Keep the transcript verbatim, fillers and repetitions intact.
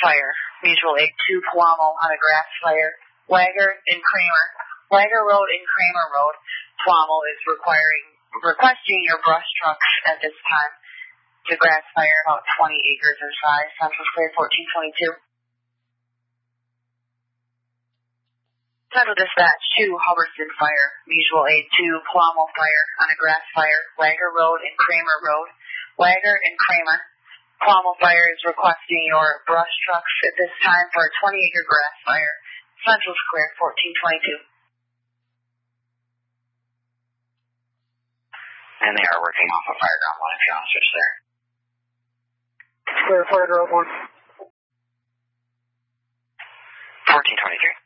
fire. Mutual aid two, Palamo on a grass fire. Wagger and Kramer. Wagger Road and Kramer Road. Palamo is requiring, requesting your brush trucks at this time. The grass fire, about twenty acres in size. Central Clear fourteen twenty-two. Central Dispatch two, Hubbardston Fire. Mutual aid two, Palamo Fire on a grass fire. Wagger Road and Kramer Road. Wagger and Kramer. Palamo Fire is requesting your brush trucks at this time for a twenty acre grass fire. Central Square fourteen twenty-two. And they are working off of Fireground one if you want to switch there. Clear Fireground one. fourteen twenty-three.